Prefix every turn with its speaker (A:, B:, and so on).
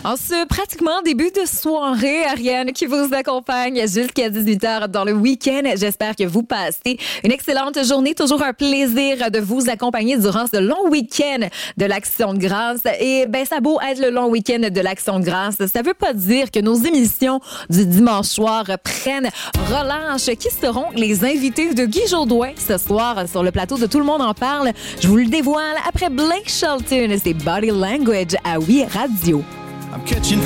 A: En ce pratiquement début de soirée, Ariane qui vous accompagne jusqu'à 18h dans le week-end. J'espère que vous passez une excellente journée. Toujours un plaisir de vous accompagner durant ce long week-end de l'Action de grâce. Et ça a beau être le long week-end de l'Action de grâce, ça veut pas dire que nos émissions du dimanche soir prennent relâche. Qui seront les invités de Guy Jodoin ce soir sur le plateau de Tout le monde en parle? Je vous le dévoile après Blake Shelton. C'est Body Language à Oui Radio.
B: I'm catching